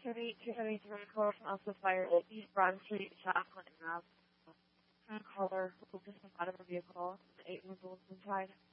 273 code from Elsa Fire, East Broad Street, Chocolate, and food caller, who just came out of a vehicle, and 8 individuals inside.